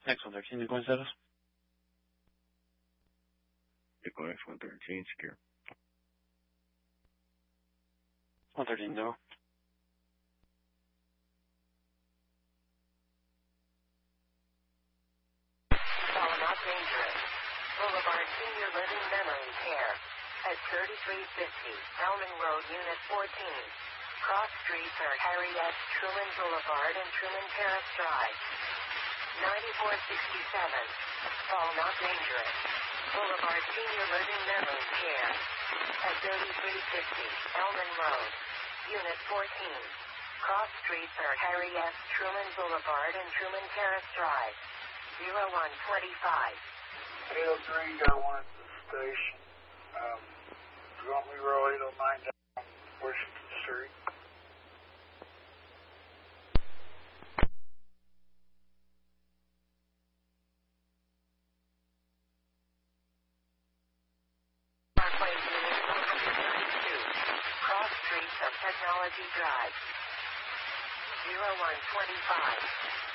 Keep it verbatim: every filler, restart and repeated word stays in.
X one thirteen, deploying status. Deploy X one thirteen, secure. one thirteen, no. Not dangerous. Boulevard Senior Living Memory Care. At thirty-three fifty, Elman Road, Unit fourteen. Cross streets are Harry S. Truman Boulevard and Truman Terrace Drive. ninety-four sixty-seven. All not dangerous. Boulevard Senior Living Memory Care. At thirty-three fifty, Elman Road. Unit fourteen. Cross streets are Harry S. Truman Boulevard and Truman Terrace Drive. zero one twenty-five. eight oh three, got one at the station. Um, you want me to roll eight oh nine down Washington Street? Parkway Unit one thirty-two. Cross streets of Technology Drive. zero one twenty-five.